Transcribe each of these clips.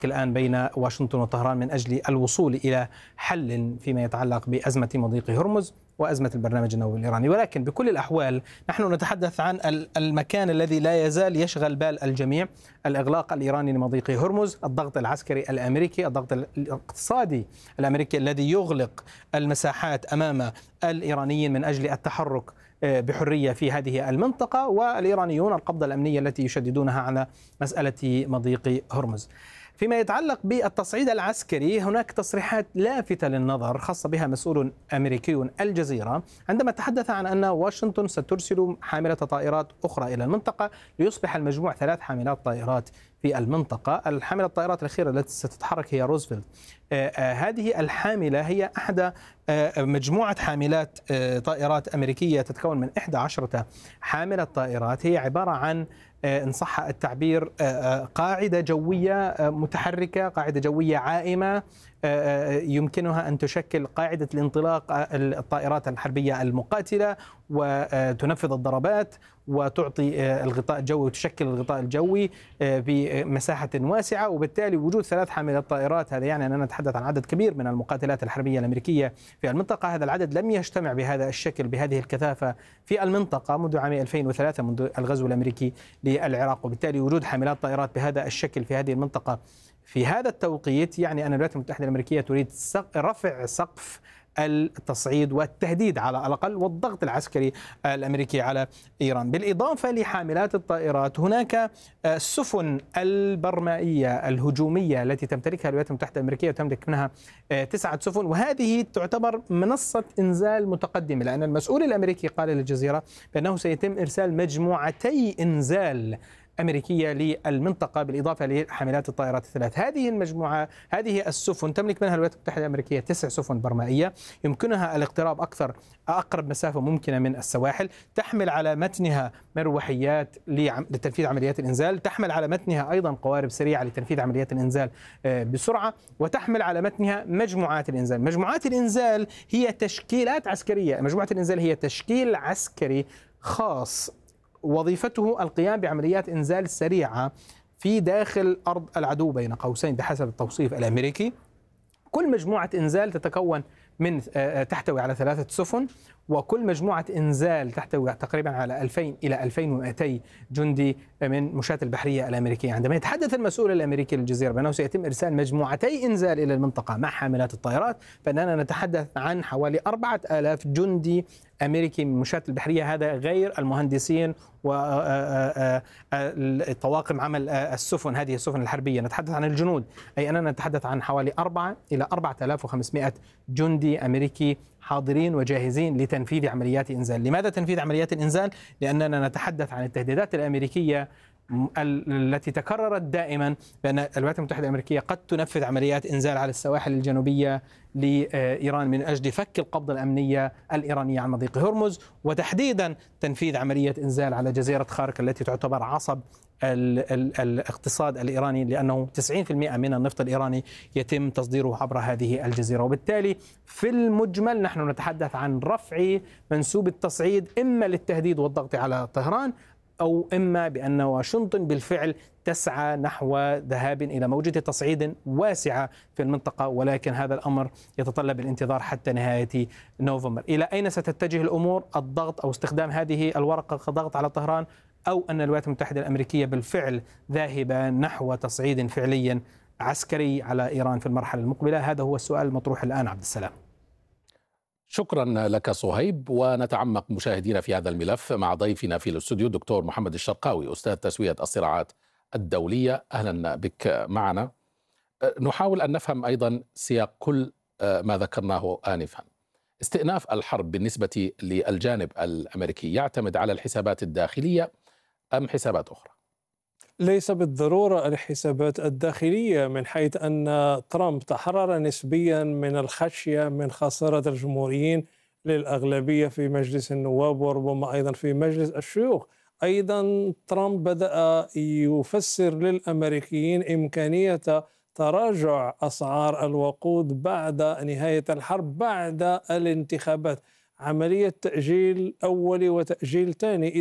الآن بين واشنطن وطهران من أجل الوصول إلى حل فيما يتعلق بأزمة مضيق هرمز وأزمة البرنامج النووي الإيراني. ولكن بكل الأحوال نحن نتحدث عن المكان الذي لا يزال يشغل بال الجميع: الإغلاق الإيراني لمضيق هرمز، الضغط العسكري الأمريكي، الضغط الاقتصادي الأمريكي الذي يغلق المساحات أمام الإيرانيين من أجل التحرك بحرية في هذه المنطقة، والإيرانيون القبضة الأمنية التي يشددونها على مسألة مضيق هرمز. فيما يتعلق بالتصعيد العسكري، هناك تصريحات لافتة للنظر خاصة بها مسؤول أمريكي الجزيرة عندما تحدث عن أن واشنطن سترسل حاملة طائرات أخرى إلى المنطقة ليصبح المجموع 3 حاملات طائرات في المنطقة. الحاملة الطائرات الأخيرة التي ستتحرك هي روزفلت. هذه الحاملة هي أحد مجموعة حاملات طائرات أمريكية تتكون من 11 حاملة طائرات. هي عبارة عن إن صح التعبير قاعدة جوية متحركة، قاعدة جوية عائمة يمكنها أن تشكل قاعدة الانطلاق الطائرات الحربية المقاتلة وتنفذ الضربات وتعطي الغطاء الجوي وتشكل الغطاء الجوي بمساحة واسعة. وبالتالي وجود 3 حاملات طائرات هذا يعني أننا نتحدث عن عدد كبير من المقاتلات الحربية الأمريكية في المنطقة. هذا العدد لم يجتمع بهذا الشكل بهذه الكثافة في المنطقة منذ عام 2003 منذ الغزو الأمريكي للعراق. وبالتالي وجود حاملات طائرات بهذا الشكل في هذه المنطقة في هذا التوقيت يعني أن الولايات المتحدة الأمريكية تريد رفع سقف التصعيد والتهديد على الأقل والضغط العسكري الأمريكي على إيران. بالإضافة لحاملات الطائرات هناك السفن البرمائية الهجومية التي تمتلكها الولايات المتحدة الأمريكية وتملك منها 9 سفن، وهذه تعتبر منصة إنزال متقدمة، لأن المسؤول الأمريكي قال للجزيرة بأنه سيتم إرسال مجموعتي إنزال أمريكية للمنطقة بالإضافة لحاملات الطائرات ال3. هذه المجموعة، هذه السفن تملك منها الولايات المتحدة الأمريكية 9 سفن برمائية يمكنها الاقتراب أقرب مسافة ممكنة من السواحل، تحمل على متنها مروحيات لتنفيذ عمليات الإنزال، تحمل على متنها أيضا قوارب سريعة لتنفيذ عمليات الإنزال بسرعة، وتحمل على متنها مجموعات الإنزال. مجموعات الإنزال هي تشكيلات عسكرية، مجموعة الإنزال هي تشكيل عسكري خاص وظيفته القيام بعمليات إنزال سريعة في داخل أرض العدو بين قوسين بحسب التوصيف الأمريكي. كل مجموعة إنزال تتكون من تحتوي على 3 سفن، وكل مجموعة إنزال تحتوي تقريبا على 2000 إلى 2200 جندي من مشاة البحرية الأمريكية. عندما يتحدث المسؤول الأمريكي للجزيرة بأنه سيتم إرسال مجموعتي إنزال إلى المنطقة مع حاملات الطائرات، فإننا نتحدث عن حوالي 4000 جندي أمريكي من مشاة البحرية، هذا غير المهندسين وطواقم عمل السفن، هذه السفن الحربية. نتحدث عن الجنود، أي أننا نتحدث عن حوالي 4 إلى 4500 جندي أمريكي حاضرين وجاهزين لتنفيذ عمليات إنزال. لماذا تنفيذ عمليات الإنزال؟ لأننا نتحدث عن التهديدات الأمريكية التي تكررت دائما بأن الولايات المتحدة الأمريكية قد تنفذ عمليات إنزال على السواحل الجنوبية لإيران من أجل فك القبضة الأمنية الإيرانية عن مضيق هرمز، وتحديدا تنفيذ عملية إنزال على جزيرة خارق التي تعتبر عصب الاقتصاد الإيراني، لأنه 90% من النفط الإيراني يتم تصديره عبر هذه الجزيرة. وبالتالي في المجمل نحن نتحدث عن رفع منسوب التصعيد إما للتهديد والضغط على طهران، أو إما بأن واشنطن بالفعل تسعى نحو ذهاب إلى موجة تصعيد واسعة في المنطقة، ولكن هذا الأمر يتطلب الانتظار حتى نهاية نوفمبر. إلى أين ستتجه الأمور؟ الضغط أو استخدام هذه الورقة كضغط على طهران، أو أن الولايات المتحدة الأمريكية بالفعل ذاهبة نحو تصعيد فعلي عسكري على إيران في المرحلة المقبلة؟ هذا هو السؤال المطروح الآن عبد السلام. شكرا لك صهيب، ونتعمق مشاهدينا في هذا الملف مع ضيفنا في الاستوديو الدكتور محمد الشرقاوي أستاذ تسوية الصراعات الدولية. أهلا بك معنا. نحاول أن نفهم أيضا سياق كل ما ذكرناه آنفا. استئناف الحرب بالنسبة للجانب الأمريكي يعتمد على الحسابات الداخلية أم حسابات أخرى؟ ليس بالضرورة الحسابات الداخلية، من حيث أن ترامب تحرر نسبيا من الخشية من خسارة الجمهوريين للأغلبية في مجلس النواب وربما أيضا في مجلس الشيوخ. أيضا ترامب بدأ يفسر للأمريكيين إمكانية تراجع أسعار الوقود بعد نهاية الحرب بعد الانتخابات، عملية تأجيل أولي وتأجيل ثاني. إذن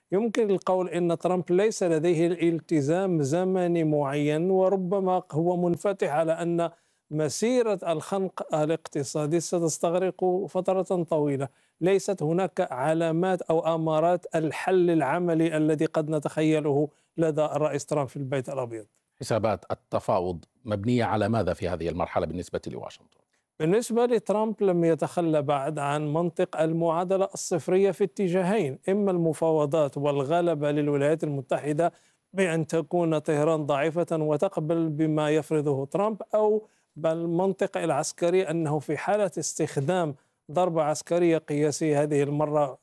يمكن القول إن ترامب ليس لديه الالتزام زمني معين، وربما هو منفتح على أن مسيرة الخنق الاقتصادي ستستغرق فترة طويلة. ليست هناك علامات أو أمارات الحل العملي الذي قد نتخيله لدى الرئيس ترامب في البيت الأبيض. حسابات التفاوض مبنية على ماذا في هذه المرحلة بالنسبة لواشنطن؟ بالنسبة لترامب لم يتخلى بعد عن منطق المعادلة الصفرية في اتجاهين: إما المفاوضات والغلبة للولايات المتحدة بأن تكون طهران ضعيفة وتقبل بما يفرضه ترامب، أو بالمنطق العسكري أنه في حالة استخدام ضربة عسكرية قياسية هذه المرة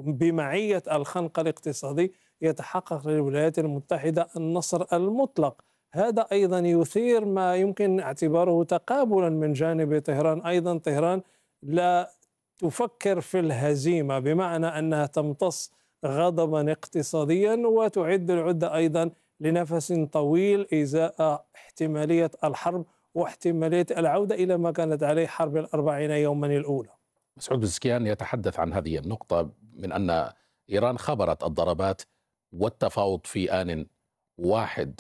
بمعية الخنق الاقتصادي يتحقق للولايات المتحدة النصر المطلق. هذا أيضا يثير ما يمكن اعتباره تقابلا من جانب طهران. أيضا طهران لا تفكر في الهزيمة، بمعنى أنها تمتص غضبا اقتصاديا وتعد العدة أيضا لنفس طويل إزاء احتمالية الحرب واحتمالية العودة إلى ما كانت عليه حرب الأربعين يوما الأولى. مسعود بزكيان يتحدث عن هذه النقطة من أن إيران خبرت الضربات والتفاوض في آن واحد.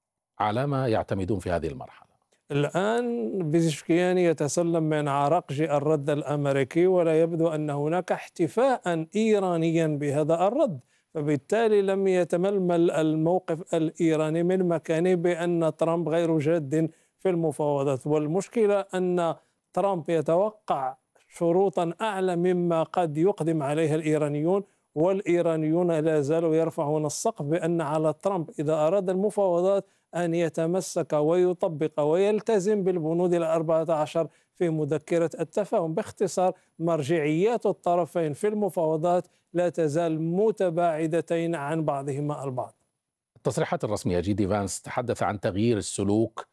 على ما يعتمدون في هذه المرحلة؟ الآن بزكيان يتسلم من عرقج الرد الأمريكي، ولا يبدو أن هناك احتفاء إيرانيا بهذا الرد، فبالتالي لم يتململ الموقف الإيراني من مكانه بأن ترامب غير جاد في المفاوضات. والمشكلة أن ترامب يتوقع شروطا أعلى مما قد يقدم عليها الإيرانيون، والإيرانيون لا زالوا يرفعون السقف بأن على ترامب إذا أراد المفاوضات أن يتمسك ويطبق ويلتزم بالبنود 14 في مذكرة التفاهم. باختصار، مرجعيات الطرفين في المفاوضات لا تزال متباعدتين عن بعضهما البعض. التصريحات الرسمية جي فانس تحدث عن تغيير السلوك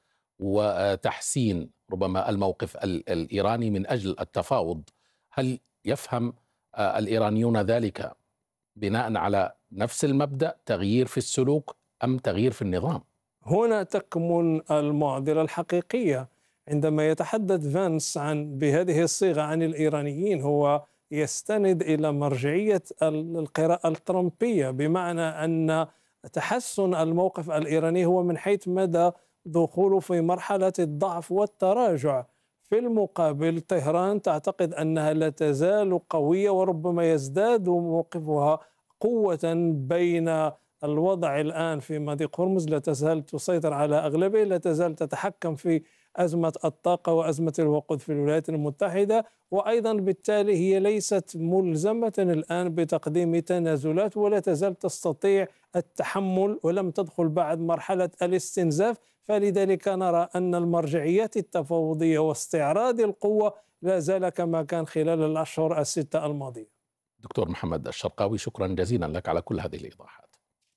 وتحسين ربما الموقف الإيراني من أجل التفاوض. هل يفهم الإيرانيون ذلك بناء على نفس المبدأ، تغيير في السلوك أم تغيير في النظام؟ هنا تكمن المعضلة الحقيقية. عندما يتحدث فانس بهذه الصيغة عن الإيرانيين، هو يستند إلى مرجعية القراءة الترامبية، بمعنى أن تحسن الموقف الإيراني هو من حيث مدى دخوله في مرحلة الضعف والتراجع. في المقابل طهران تعتقد أنها لا تزال قوية، وربما يزداد موقفها قوة بين الوضع الآن في مضيق هرمز. لا تزال تسيطر على أغلبه، لا تزال تتحكم في أزمة الطاقة وأزمة الوقود في الولايات المتحدة، وأيضا بالتالي هي ليست ملزمة الآن بتقديم تنازلات، ولا تزال تستطيع التحمل ولم تدخل بعد مرحلة الاستنزاف. فلذلك نرى أن المرجعيات التفاوضية واستعراض القوة لا زال كما كان خلال الأشهر الستة الماضية. دكتور محمد الشرقاوي، شكرا جزيلا لك على كل هذه الإيضاحات.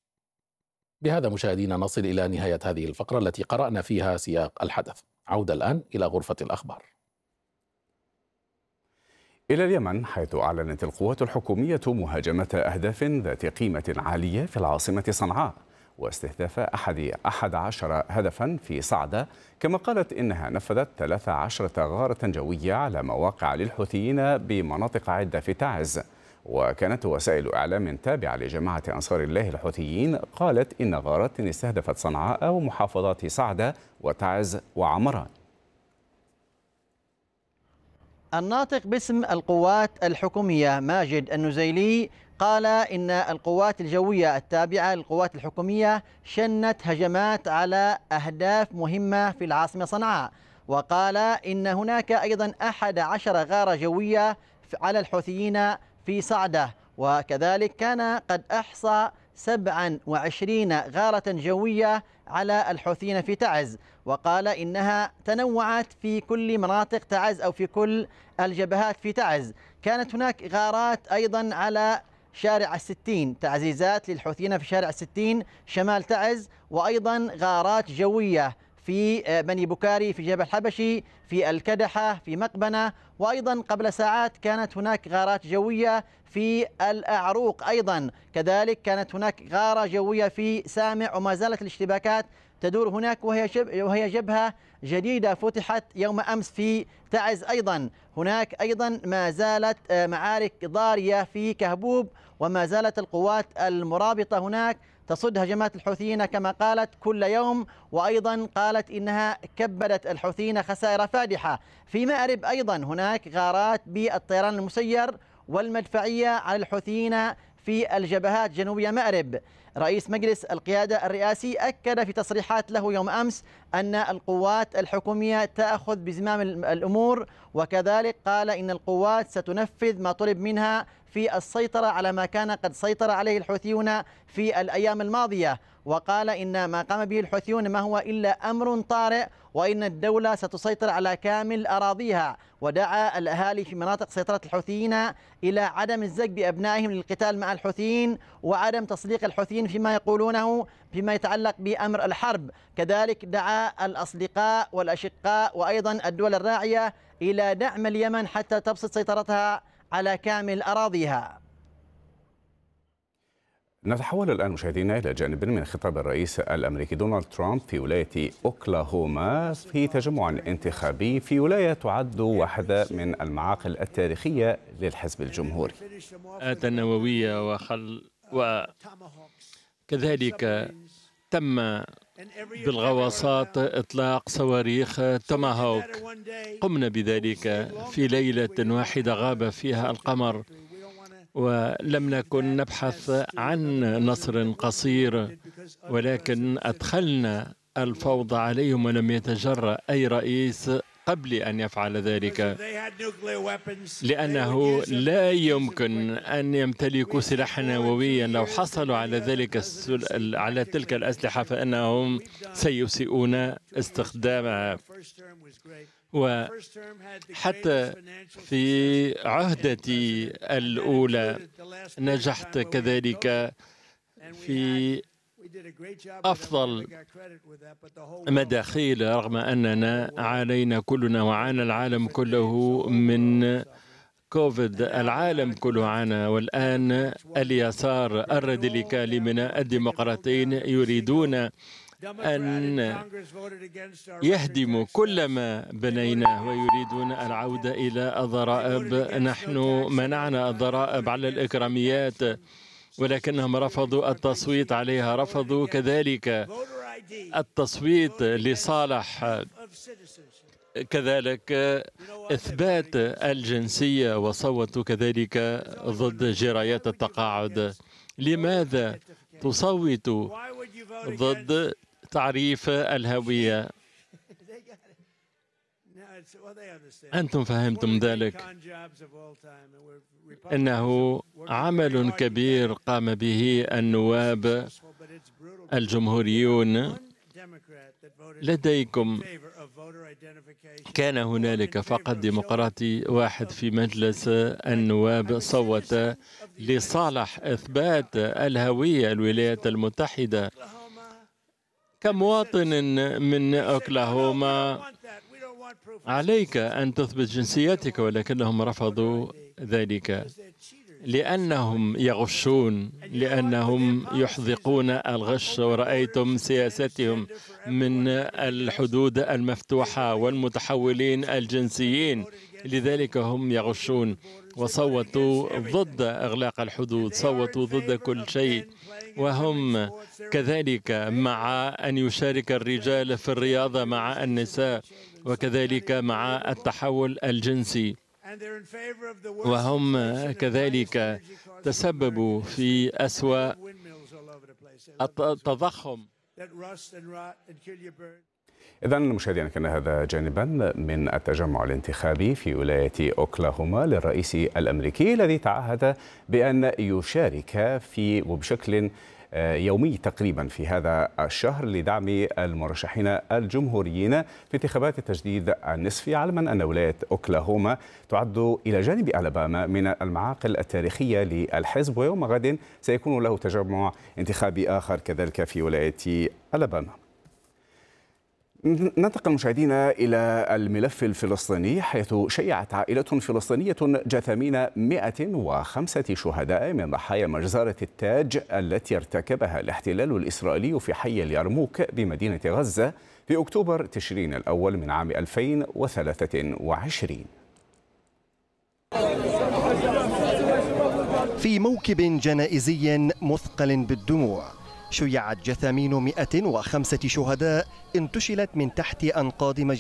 بهذا مشاهدينا نصل إلى نهاية هذه الفقرة التي قرأنا فيها سياق الحدث. عودة الآن إلى غرفة الأخبار. إلى اليمن، حيث أعلنت القوات الحكومية مهاجمة أهداف ذات قيمة عالية في العاصمة صنعاء، واستهداف 11 هدفا في صعدة، كما قالت إنها نفذت 13 غارة جوية على مواقع للحوثيين بمناطق عدة في تعز. وكانت وسائل إعلام تابعة لجماعة أنصار الله الحوثيين قالت إن غارات استهدفت صنعاء ومحافظات صعدة وتعز وعمران. الناطق باسم القوات الحكومية ماجد النزيلي قال إن القوات الجوية التابعة للقوات الحكومية شنت هجمات على أهداف مهمة في العاصمة صنعاء، وقال إن هناك أيضا 11 غارة جوية على الحوثيين في صعدة، وكذلك كان قد أحصى 27 غارة جوية على الحوثيين في تعز، وقال إنها تنوعت في كل مناطق تعز أو في كل الجبهات في تعز. كانت هناك غارات أيضا على شارع 60، تعزيزات للحوثيين في شارع 60 شمال تعز، وأيضا غارات جوية في بني بكاري في جبل الحبشي، في الكدحة، في مقبنة، وأيضا قبل ساعات كانت هناك غارات جوية في الأعروق. أيضا كذلك كانت هناك غارة جوية في سامع، وما زالت الاشتباكات تدور هناك، وهي جبهة جديدة فتحت يوم أمس في تعز. أيضا هناك أيضا ما زالت معارك ضارية في كهبوب، وما زالت القوات المرابطة هناك تصد هجمات الحوثيين كما قالت كل يوم، وأيضا قالت إنها كبدت الحوثيين خسائر فادحة. في مأرب أيضا هناك غارات بالطيران المسير والمدفعية على الحوثيين في الجبهات جنوبية مأرب. رئيس مجلس القيادة الرئاسي أكد في تصريحات له يوم أمس أن القوات الحكومية تأخذ بزمام الأمور، وكذلك قال إن القوات ستنفذ ما طلب منها في السيطرة على ما كان قد سيطر عليه الحوثيون في الأيام الماضية. وقال إن ما قام به الحوثيون ما هو إلا أمر طارئ، وإن الدولة ستسيطر على كامل أراضيها. ودعا الأهالي في مناطق سيطرة الحوثيين إلى عدم الزج بأبنائهم للقتال مع الحوثيين، وعدم تصديق الحوثيين فيما يقولونه فيما يتعلق بأمر الحرب. كذلك دعا الأصدقاء والأشقاء وأيضا الدول الراعية إلى دعم اليمن حتى تبسط سيطرتها على كامل أراضيها. نتحول الآن مشاهدينا إلى جانب من خطاب الرئيس الأمريكي دونالد ترامب في ولاية أوكلاهوما في تجمع انتخابي في ولاية تعد واحدة من المعاقل التاريخية للحزب الجمهوري. النووية وكذلك تم بالغواصات إطلاق صواريخ توماهوك. قمنا بذلك في ليلة واحدة غاب فيها القمر، ولم نكن نبحث عن نصر قصير، ولكن أدخلنا الفوضى عليهم، ولم يتجرأ أي رئيس قبل أن يفعل ذلك، لأنه لا يمكن أن يمتلكوا سلاحا نوويا. لو حصلوا على ذلك على تلك الأسلحة فإنهم سيسيئون استخدامها. وحتى في عهدتي الأولى نجحت كذلك في أفضل مداخيل، رغم أننا عانينا كلنا وعانى العالم كله من كوفيد. العالم كله عانى، والآن اليسار الراديكالي من الديمقراطيين يريدون أن يهدموا كل ما بنيناه ويريدون العودة إلى الضرائب. نحن منعنا الضرائب على الإكراميات، ولكنهم رفضوا التصويت عليها. رفضوا كذلك التصويت لصالح كذلك إثبات الجنسية، وصوتوا كذلك ضد جرايات التقاعد. لماذا تصوتوا ضد تعريف الهوية؟ أنتم فهمتم ذلك، إنه عمل كبير قام به النواب الجمهوريون. لديكم كان هنالك فقط ديمقراطي واحد في مجلس النواب صوت لصالح إثبات الهوية. الولايات المتحدة كمواطن من أوكلاهوما عليك أن تثبت جنسيتك، ولكنهم رفضوا ذلك لأنهم يغشون، لأنهم يحذقون الغش. ورأيتم سياستهم من الحدود المفتوحة والمتحولين الجنسيين، لذلك هم يغشون. وصوتوا ضد إغلاق الحدود، صوتوا ضد كل شيء. وهم كذلك مع أن يشارك الرجال في الرياضة مع النساء، وكذلك مع التحول الجنسي. وهم كذلك تسببوا في أسوأ التضخم. إذن مشاهدينا، كان هذا جانبا من التجمع الانتخابي في ولاية أوكلاهوما للرئيس الأمريكي، الذي تعهد بأن يشارك وبشكل يومي تقريبا في هذا الشهر لدعم المرشحين الجمهوريين في انتخابات التجديد النصفي، علما أن ولاية أوكلاهوما تعد إلى جانب ألاباما من المعاقل التاريخية للحزب، ويوم غد سيكون له تجمع انتخابي آخر كذلك في ولاية ألاباما. ننتقل مشاهدينا إلى الملف الفلسطيني، حيث شيعت عائلة فلسطينية جثامين 105 شهداء من ضحايا مجزرة التاج التي ارتكبها الاحتلال الإسرائيلي في حي اليرموك بمدينة غزة في أكتوبر تشرين الأول من عام 2023. في موكب جنائزي مثقل بالدموع شيعت جثامين 105 شهداء انتشلت من تحت أنقاض مجزرة